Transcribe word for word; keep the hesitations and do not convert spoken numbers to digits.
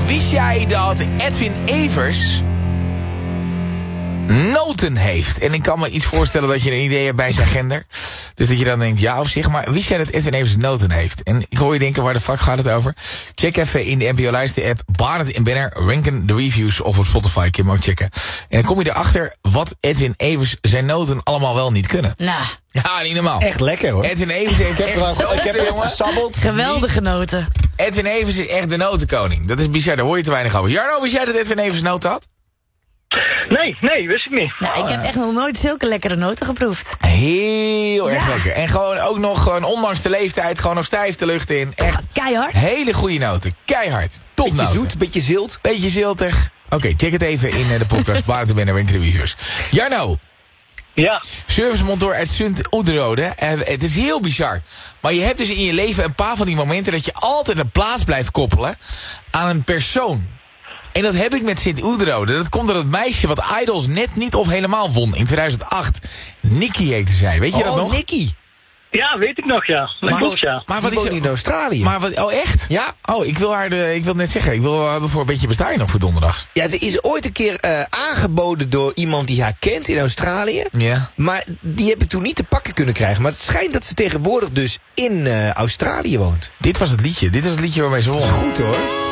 wist jij dat Edwin Evers noten heeft? En ik kan me iets voorstellen dat je een idee hebt bij zijn gender. Dus dat je dan denkt, ja op zich. Maar wist jij dat Edwin Evers noten heeft? En ik hoor je denken, waar de fuck gaat het over? Check even in de N P O Luister-app. Barend en Benner ranken de reviews of op Spotify. Kun je hem ook checken. En dan kom je erachter wat Edwin Evers zijn noten allemaal wel niet kunnen. Nou, Ja, niet normaal. Echt lekker hoor. Edwin Evers heeft Ik heb er echt al- ik heb er jongen. gesabbeld. geweldige noten. Edwin Evers is echt de notenkoning. Dat is bizar, daar hoor je te weinig over. Jarno, wist jij dat Edwin Evers noten had? Nee, nee, wist ik niet. Nou, ik heb echt nog nooit zulke lekkere noten geproefd. Heel erg Ja. lekker. En gewoon ook nog, gewoon, ondanks de leeftijd, gewoon nog stijf de lucht in. Echt Keihard. hele goede noten. Keihard. Beetje Topnoten. zoet, beetje zilt. Beetje ziltig. Oké, check het even in eh, de podcast. Waar het binnen Winter Reviewers. Jarno, Ja, servicemonteur uit Sint-Oederode. Uh, het is heel bizar. Maar je hebt dus in je leven een paar van die momenten dat je altijd een plaats blijft koppelen aan een persoon. En dat heb ik met Sint-Oederode. Dat komt door het meisje wat Idols net niet of helemaal won in tweeduizend acht. Nikki heette zij. Weet je dat Oh, nog? Nicky. ja, weet ik nog, ja. Dat Maar- klopt, ja. Maar wat is Die woont in Australië. Maar wat, oh echt? Ja. Oh, ik wil haar de, ik wil net zeggen, ik wil haar voor een beetje bestaan nog voor donderdag. Ja, het is ooit een keer eh, aangeboden door iemand die haar kent in Australië. Ja. Maar die heb ik toen niet te pakken kunnen krijgen. Maar het schijnt dat ze tegenwoordig dus in eh, Australië woont. Dit was het liedje. Dit is het liedje waarmee ze won. Goed hoor.